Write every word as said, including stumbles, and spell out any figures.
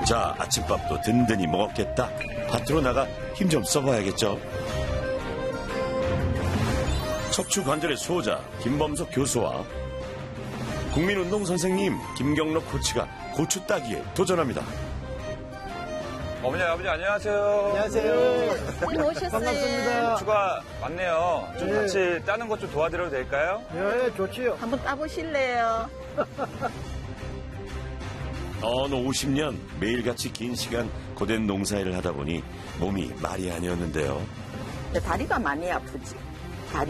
자, 아침밥도 든든히 먹었겠다. 밭으로 나가 힘 좀 써봐야겠죠. 척추 관절의 수호자 김범석 교수와 국민운동 선생님 김경록 코치가 고추 따기에 도전합니다. 어머니, 아버지 안녕하세요. 안녕하세요. 오셨어요. 반갑습니다. 고추가 많네요. 좀 네. 같이 따는 것 좀 도와드려도 될까요? 네, 좋지요. 한번 따보실래요? 어느 오십 년 매일같이 긴 시간 고된 농사일을 하다 보니 몸이 말이 아니었는데요. 다리가 많이 아프지.